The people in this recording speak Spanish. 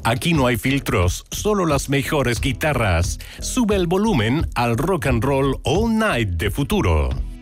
Aquí no hay filtros, solo las mejores guitarras. Sube el volumen al Rock and Roll All Night de Futuro.